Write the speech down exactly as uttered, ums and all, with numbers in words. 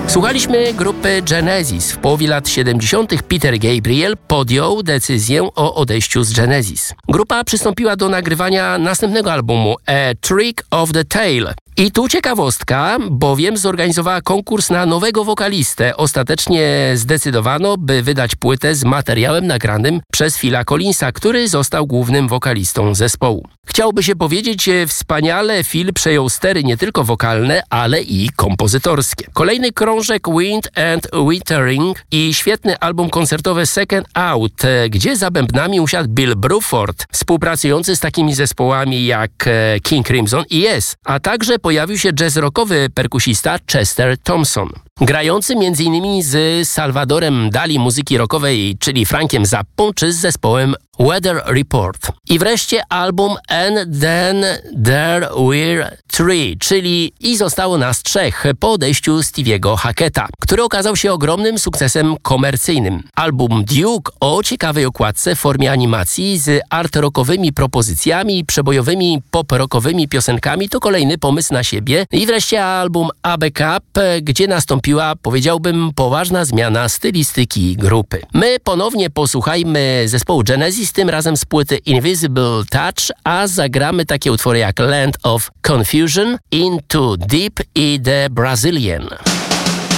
Słuchaliśmy grupy Genesis. W połowie lat siedemdziesiątych Peter Gabriel podjął decyzję o odejściu z Genesis. Grupa przystąpiła do nagrywania następnego albumu A Trick of the Tail. I tu ciekawostka, bowiem zorganizowała konkurs na nowego wokalistę. Ostatecznie zdecydowano, by wydać płytę z materiałem nagranym przez Phila Collinsa, który został głównym wokalistą zespołu. Chciałoby się powiedzieć, wspaniale Phil przejął stery nie tylko wokalne, ale i kompozytorskie. Kolejny krążek Wind and Withering i świetny album koncertowy Second Out, gdzie za bębnami usiadł Bill Bruford, współpracujący z takimi zespołami jak King Crimson i Yes, a także pojawił się jazz-rockowy perkusista Chester Thompson, grający między innymi z Salvadorem Dali muzyki rockowej, czyli Frankiem Zappą, czy z zespołem Weather Report. I wreszcie album And Then There Were Three, czyli I zostało nas trzech, po odejściu Stevie'ego Hacketta, który okazał się ogromnym sukcesem komercyjnym. Album Duke o ciekawej okładce w formie animacji z art-rockowymi propozycjami, przebojowymi pop-rockowymi piosenkami to kolejny pomysł na siebie. I wreszcie album A Backup, gdzie nastąpiła, powiedziałbym, poważna zmiana stylistyki grupy. My ponownie posłuchajmy zespołu Genesis, tym razem z płyty Invisible Touch, a zagramy takie utwory jak Land of Confusion, Into Deep i The Brazilian.